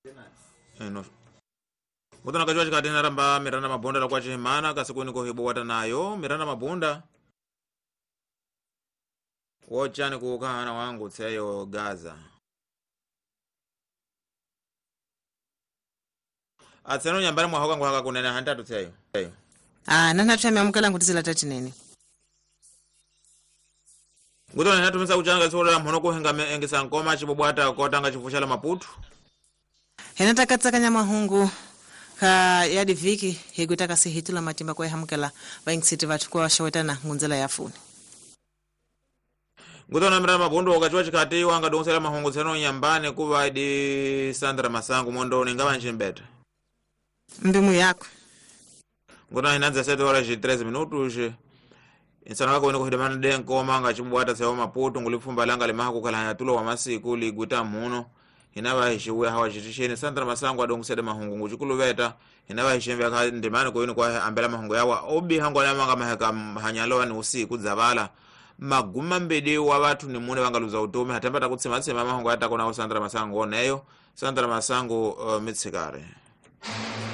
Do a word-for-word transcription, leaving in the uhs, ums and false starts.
eno Mutana kajua chikati naramba Miranda Mabunda la kwa chihimana kasikuni kuhibu wata nayo Miranda Mabunda wochani kuukana wangu tseyo Gaza atseno nyambani mwahoka nguhaka kunena hantatu tseyo ah nana tuame mukala ngutizila tati nene Nguto na natumisa kuchanga sola mhono kuhenga engisa nkoma chibobwata kotanga chifushala Maputo hena takatsakanya mahungu ka yadi viki higutaka sihitula matimba kwa hamkala banksiti vatukwa shawetana ngunzela yafuni Nguto na Miranda Mabunda wakachua chikati wanga donsela mahungu tseno nyambani kuwa di Sandra Masangu mondo ningawa nchimbeta mbimu yako Nguto na hinanza sete horas e treze minutos insana wako wene kuhidamana denko manga chibubwata sewa Maputo ngulifumba langa limaha kukala yatulo wa masiku liguta muno Hinaba hishiwe hawa jitisheni Sandra Masangu adongu sede mahungu nguchukulu veta Hinaba hishembe ya ndimani kwa yunu kwa ambela mahungu yawa Obi hangu alamanga maheka hanyalowa ni usiku zabala Maguma mbede wa watu ni mune wangaluza utome Hatembata kutsima tsima mahungu hata kuna Sandra Masangu oneyo Sandra Masangu uh, mitsikare